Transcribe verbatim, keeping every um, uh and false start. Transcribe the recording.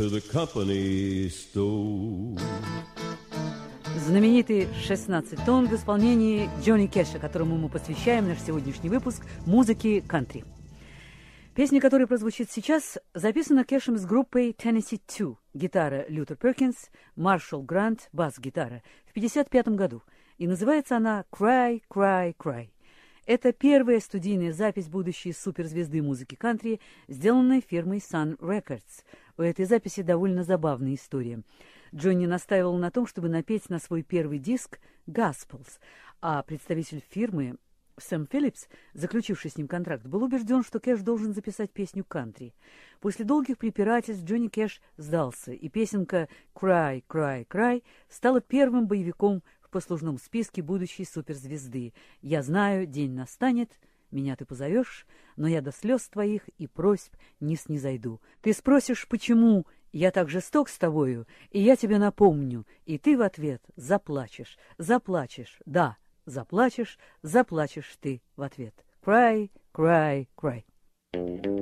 to the company store. Знаменитый шестнадцать тонн в исполнении Джонни Кэша, которому мы посвящаем наш сегодняшний выпуск музыки кантри. Песня, которая прозвучит сейчас, записана Кэшем с группой Tennessee два. Гитара Лютер Перкинс, Маршалл Грант, бас-гитара, в пятьдесят пятом году. И называется она «Cry, Cry, Cry». Это первая студийная запись будущей суперзвезды музыки кантри, сделанная фирмой Sun Records. У этой записи довольно забавная история. Джонни настаивал на том, чтобы напеть на свой первый диск «Gospels», а представитель фирмы Сэм Филлипс, заключивший с ним контракт, был убежден, что Кэш должен записать песню кантри. После долгих препирательств Джонни Кэш сдался, и песенка «Cry, Cry, Cry» стала первым боевиком в послужном списке будущей суперзвезды. «Я знаю, день настанет, меня ты позовешь, но я до слез твоих и просьб не снизойду. Ты спросишь, почему я так жесток с тобою, и я тебе напомню, и ты в ответ заплачешь, заплачешь, да». Заплачешь, заплачешь ты в ответ. Cry, cry, cry.